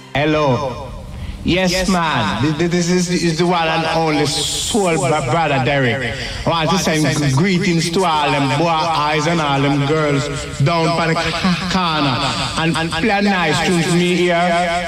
Hello. Yes, man. This is the one and only soul brother Derek. I want to send greetings to all them boy eyes and all them girls down by the corner and play nice tunes to me here.